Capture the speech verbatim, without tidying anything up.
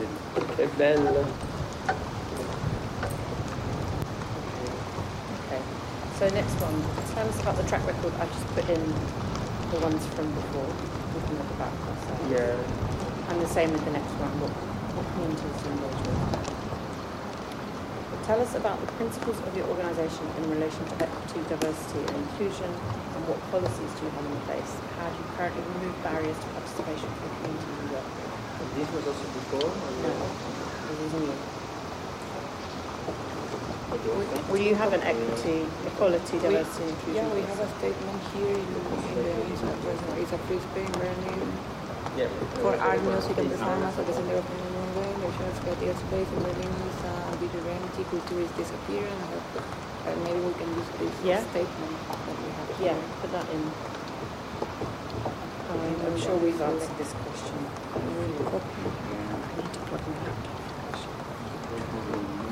Che bello. Okay. So next one. Tell us about the track record. I've just put in the ones from before. We can look back ourselves. Yeah. And the same with the next one. What, what communities do you engage with? Tell us about the principles of your organisation in relation to equity, diversity and inclusion, and what policies do you have in place? How do you currently remove barriers to participation for the community you work with? This was also before? No, this is new. Well, you have an equity, equality, diversity and inclusion. Yeah, we have a statement here in the, in the it's, it's a free space learning Yeah. for art, music and performance at the center of the Norway. The shared creative space in Berlin is uh, different, culture is disappearing. Uh, maybe we can use this Yeah. statement that we have Yeah, here. put that in. Um, I'm sure we've answered this question. Really copy here. I need to plug my laptop.